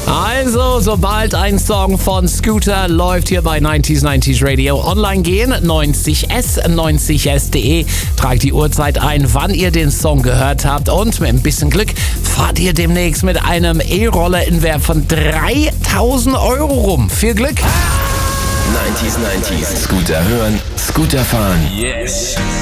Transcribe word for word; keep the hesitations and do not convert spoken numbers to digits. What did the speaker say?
Also, sobald ein Song von Scooter läuft hier bei neunzig neunzig Radio, online gehen, neunzig s, neunzig s punkt de, tragt die Uhrzeit ein, wann ihr den Song gehört habt und mit ein bisschen Glück fahrt ihr demnächst mit einem E-Roller in Wert von dreitausend Euro rum. Viel Glück! neunzig neunzig. Scooter hören, Scooter fahren. Yes!